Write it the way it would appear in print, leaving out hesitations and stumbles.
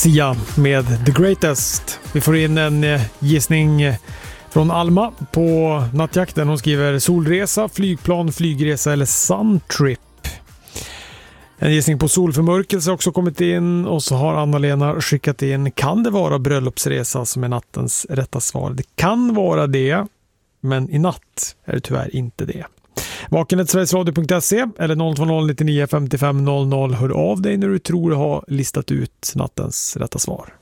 Sia med The Greatest. Vi får in en gissning från Alma på nattjakten. Hon skriver solresa, flygplan, flygresa eller suntrip. En gissning på solförmörkelse har också kommit in, och så har Anna-Lena skickat in: kan det vara bröllopsresa som är nattens rätta svar? Det kan vara det, men i natt är det tyvärr inte det. Vakenhetsverigesradio.se eller 020 99 55 00. Hör av dig när du tror du har listat ut nattens rätta svar.